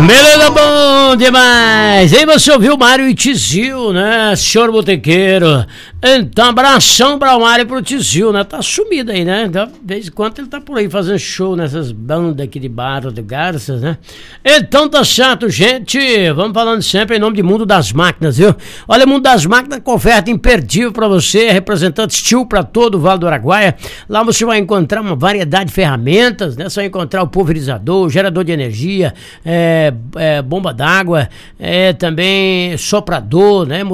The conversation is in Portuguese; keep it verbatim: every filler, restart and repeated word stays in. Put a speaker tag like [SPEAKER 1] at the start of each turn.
[SPEAKER 1] Beleza, bom demais. Aí você ouviu o Mário e Tizil, né, senhor botequeiro? Então, abração pra o Mário e pro Tizil, né? Tá sumido aí, né? De vez em quando ele tá por aí fazendo show nessas bandas aqui de Barra de Garças, né? Então tá certo, gente. Vamos falando sempre em nome de Mundo das Máquinas, viu? Olha, Mundo das Máquinas com oferta imperdível pra você, representante Steel pra todo o Vale do Araguaia. Lá você vai encontrar uma variedade de ferramentas, né? Você vai encontrar o pulverizador, o gerador de energia, é, é, bomba d'água, é, também soprador, né?